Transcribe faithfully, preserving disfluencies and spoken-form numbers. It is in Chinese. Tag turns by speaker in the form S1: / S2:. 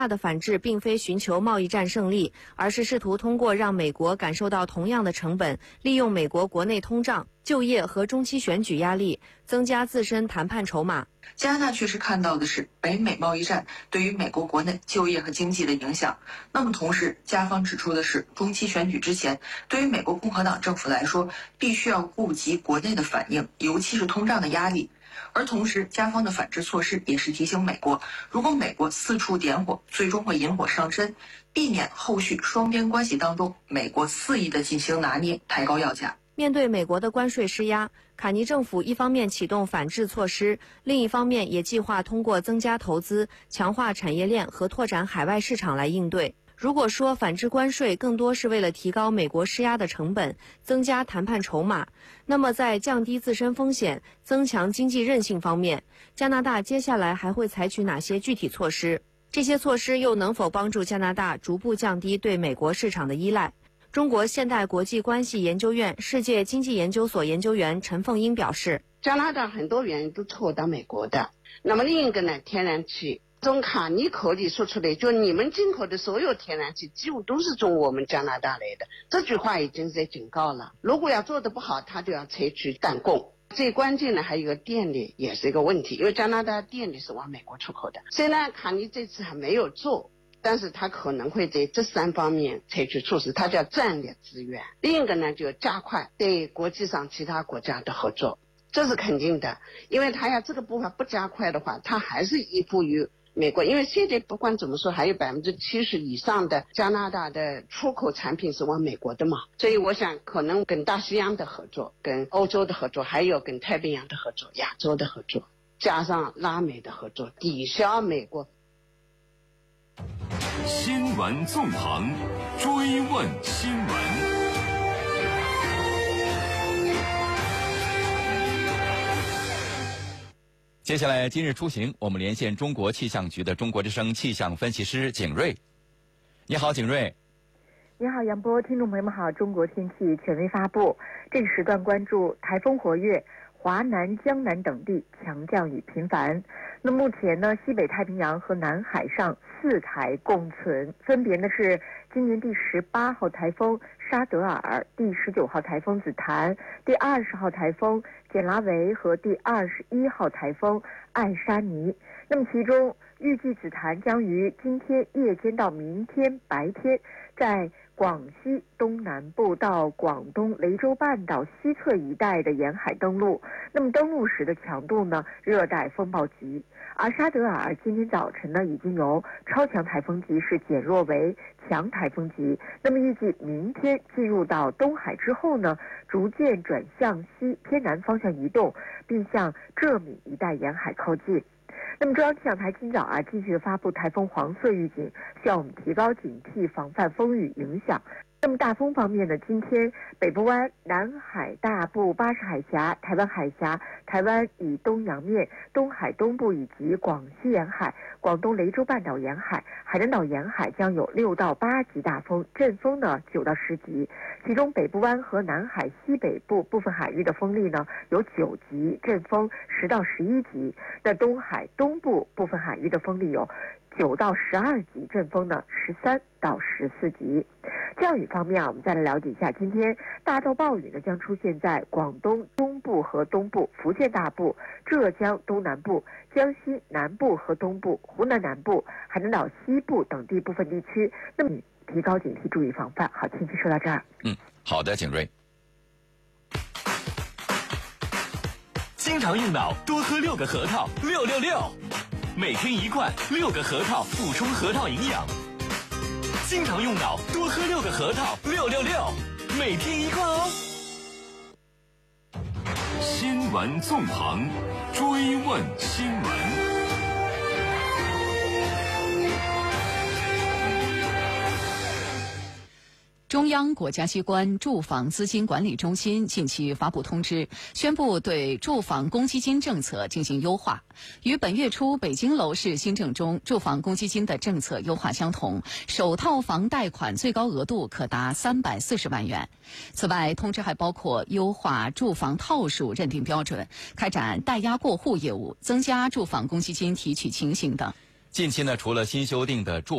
S1: 大的反制并非寻求贸易战胜利，而是试图通过让美国感受到同样的成本，利用美国国内通胀、就业和中期选举压力，增加自身谈判筹码。
S2: 加拿大确实看到的是北美贸易战对于美国国内就业和经济的影响。那么同时，加方指出的是，中期选举之前，对于美国共和党政府来说，必须要顾及国内的反应，尤其是通胀的压力。而同时，加方的反制措施也是提醒美国，如果美国四处点火，最终会引火上身，避免后续双边关系当中美国肆意的进行拿捏，抬高要价。
S1: 面对美国的关税施压，卡尼政府一方面启动反制措施，另一方面也计划通过增加投资、强化产业链和拓展海外市场来应对。如果说反制关税更多是为了提高美国施压的成本，增加谈判筹码，那么在降低自身风险、增强经济韧性方面，加拿大接下来还会采取哪些具体措施？这些措施又能否帮助加拿大逐步降低对美国市场的依赖？中国现代国际关系研究院世界经济研究所研究员陈凤英表示，
S3: 加拿大很多原因都错到美国的。那么另一个呢，天然气。从卡尼口里说出来，就你们进口的所有天然气几乎都是从我们加拿大来的，这句话已经在警告了。如果要做得不好，他就要采取弹弓。最关键的还有一个电力也是一个问题，因为加拿大电力是往美国出口的。虽然卡尼这次还没有做，但是他可能会在这三方面采取措施，他叫战略资源。另一个呢，就加快对国际上其他国家的合作，这是肯定的，因为他要这个步伐不加快的话，他还是依附于美国，因为现在不管怎么说，还有百分之七十以上的加拿大的出口产品是往美国的嘛，所以我想可能跟大西洋的合作、跟欧洲的合作，还有跟太平洋的合作、亚洲的合作，加上拉美的合作，抵消美国。
S4: 新闻纵横，追问新闻。
S5: 接下来今日出行，我们连线中国气象局的中国之声气象分析师景瑞。你好，景瑞。
S6: 你好，杨波，听众朋友们好。中国天气权威发布，这个时段关注台风活跃，华南、江南等地强降雨频繁。那目前呢，西北太平洋和南海上四台共存，分别呢是今年第十八号台风沙德尔、第十九号台风紫檀、第二十号台风简拉维和第二十一号台风艾沙尼。那么其中预计紫檀将于今天夜间到明天白天在广西东南部到广东雷州半岛西侧一带的沿海登陆，那么登陆时的强度呢，热带风暴级。而沙德尔今天早晨呢，已经由超强台风级势减弱为强台风级，那么预计明天进入到东海之后呢，逐渐转向西偏南方向移动，并向浙闽一带沿海靠近。那么中央气象台今早啊继续发布台风黄色预警，需要我们提高警惕，防范风雨影响。那么大风方面呢，今天北部湾、南海大部、巴士海峡、台湾海峡、台湾以东洋面、东海东部以及广西沿海、广东雷州半岛沿海、海南岛沿海将有六到八级大风，阵风呢九到十级。其中北部湾和南海西北部部分海域的风力呢有九级，阵风十到十一级。那东海东部部分海域的风力有九到十二级，阵风呢十三到十四级。降雨方面啊，我们再来了解一下，今天大到暴雨呢将出现在广东中部和东部、福建大部、浙江东南部、江西南部和东部、湖南南部、海南岛西部等地部分地区。那么提高警惕，注意防范。好，信息说到这儿。
S5: 嗯，好的，景瑞。
S4: 经常用脑，多喝六个核桃，六六六。每天一罐，六个核桃，补充核桃营养。经常用脑，多喝六个核桃，六六六，每天一罐哦。新闻纵横，追问新闻。
S7: 中央国家机关住房资金管理中心近期发布通知，宣布对住房公积金政策进行优化，与本月初北京楼市新政中住房公积金的政策优化相同，首套房贷款最高额度可达三百四十万元。此外，通知还包括优化住房套数认定标准，开展代押过户业务，增加住房公积金提取情形等。
S5: 近期呢，除了新修订的住